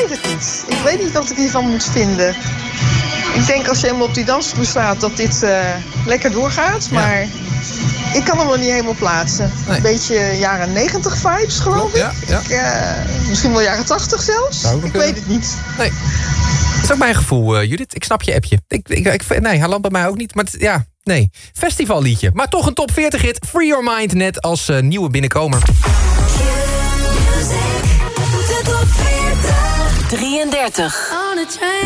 weet het niet. Ik weet niet wat ik hiervan moet vinden. Ik denk als je helemaal op die dansvloer staat dat dit lekker doorgaat. Maar ik kan hem nog niet helemaal plaatsen. Nee. Een beetje jaren 90 vibes, geloof ik. Ja. Misschien wel jaren 80 zelfs. Ik weet het niet. Nee. Dat is ook mijn gevoel, Judith. Ik snap je appje. Nee, hij landt bij mij ook niet. Maar nee. Festivalliedje. Maar toch een top 40 hit. Free Your Mind net als nieuwe binnenkomer. 33.